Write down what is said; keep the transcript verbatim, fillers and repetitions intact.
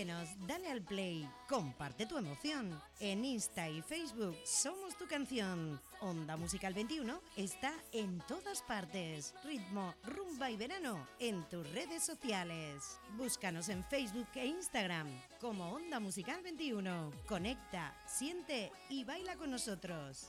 síguenos, dale al play, comparte tu emoción. En Insta y Facebook somos tu canción. Onda Musical veintiuno está en todas partes. Ritmo, rumba y verano en tus redes sociales. Búscanos en Facebook e Instagram como Onda Musical veintiuno. Conecta, siente y baila con nosotros.